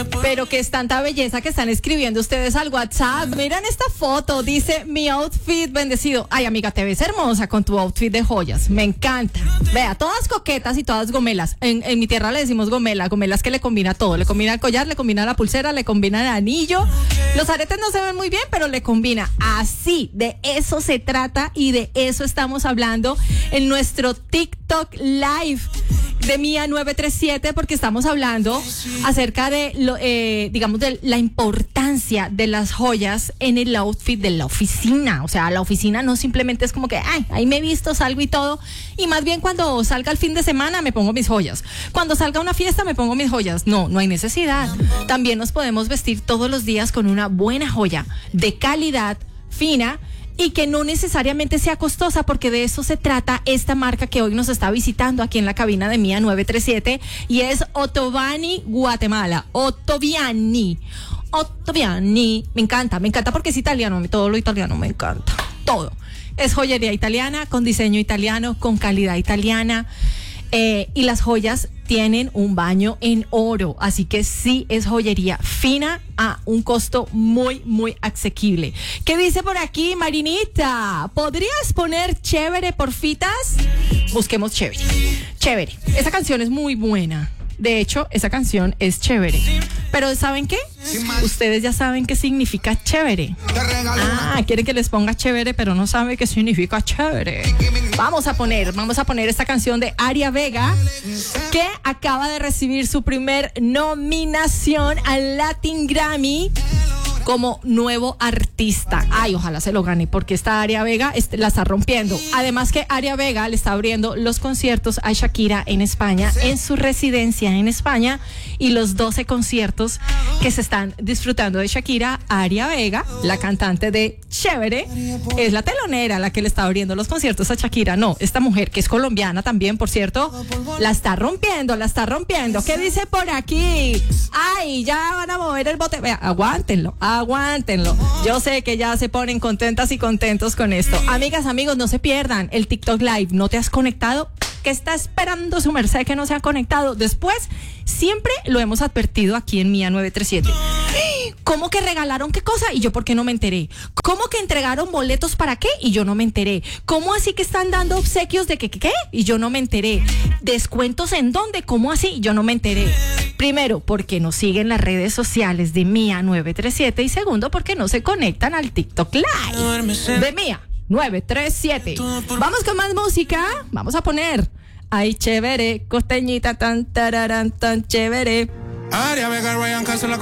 Pero que es tanta belleza que están escribiendo ustedes al WhatsApp. Miren esta foto, dice mi outfit bendecido. Ay, amiga, te ves hermosa con tu outfit de joyas. Me encanta. Vea, todas coquetas y todas gomelas. En mi tierra le decimos gomela. Gomelas que le combina todo. Le combina el collar, le combina la pulsera, le combina el anillo. Los aretes no se ven muy bien, pero le combina. Así, de eso se trata y de eso estamos hablando en nuestro TikTok Live de Mía 937, porque estamos hablando acerca de digamos, de la importancia de las joyas en el outfit de la oficina. O sea, la oficina no simplemente es como que, ay, ahí me he visto, salgo y todo. Y más bien cuando salga el fin de semana me pongo mis joyas. Cuando salga una fiesta me pongo mis joyas. No hay necesidad. También nos podemos vestir todos los días con una buena joya de calidad, fina, y que no necesariamente sea costosa, porque de eso se trata esta marca que hoy nos está visitando aquí en la cabina de Mía 937, y es Ottoviani Guatemala. Ottoviani. Me encanta porque es italiano, todo lo italiano me encanta, todo. Es joyería italiana, con diseño italiano, con calidad italiana, y las joyas tienen un baño en oro, así que sí es joyería fina a un costo muy, muy asequible. ¿Qué dice por aquí, Marinita? ¿Podrías poner Chévere, porfitas? Busquemos Chévere. Esa canción es muy buena. De hecho, esa canción es chévere. Pero ¿saben qué? Ustedes ya saben qué significa chévere. Quieren que les ponga chévere, pero no saben qué significa chévere. Vamos a poner esta canción de Aria Vega, que acaba de recibir su primer nominación al Latin Grammy como nuevo artista. Ay, ojalá se lo gane, porque esta Aria Vega la está rompiendo. Además que Aria Vega le está abriendo los conciertos a Shakira en España, en su residencia en España, y los 12 conciertos que se están disfrutando de Shakira. Aria Vega, la cantante de Chévere, es la telonera la que le está abriendo los conciertos a Shakira. No, esta mujer, que es colombiana también, por cierto, la está rompiendo. ¿Qué dice por aquí? Ay, ya van a mover el bote. Vea, aguántenlo. Yo sé que ya se ponen contentas y contentos con esto. Amigas, amigos, no se pierdan el TikTok Live. ¿No te has conectado? ¿Qué está esperando su merced que no se ha conectado? Después, siempre lo hemos advertido aquí en Mía 937. ¿Cómo que regalaron qué cosa? Y yo, ¿por qué no me enteré? ¿Cómo que entregaron boletos para qué? Y yo no me enteré. ¿Cómo así que están dando obsequios de qué? Y yo no me enteré. ¿Descuentos en dónde? ¿Cómo así? Y yo no me enteré. Primero, porque nos siguen las redes sociales de Mía 937, y segundo, porque no se conectan al TikTok Live de Mía 937. Vamos con más música. Vamos a poner ay, chévere, costeñita tan tararán, tan chévere. Aria Vega, Ryan Castro,